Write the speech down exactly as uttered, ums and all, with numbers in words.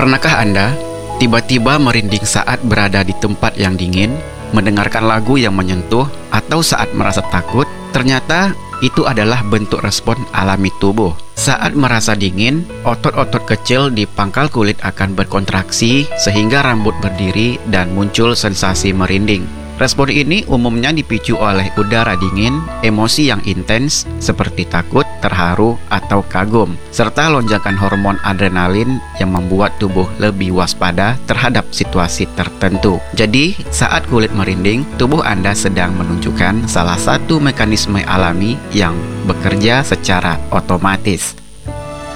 Pernahkah Anda tiba-tiba merinding saat berada di tempat yang dingin, mendengarkan lagu yang menyentuh, atau saat merasa takut? Ternyata itu adalah bentuk respon alami tubuh. Saat merasa dingin, otot-otot kecil di pangkal kulit akan berkontraksi sehingga rambut berdiri dan muncul sensasi merinding. Respon ini umumnya dipicu oleh udara dingin, emosi yang intens seperti takut, terharu, atau kagum, serta lonjakan hormon adrenalin yang membuat tubuh lebih waspada terhadap situasi tertentu. Jadi, saat kulit merinding, tubuh Anda sedang menunjukkan salah satu mekanisme alami yang bekerja secara otomatis.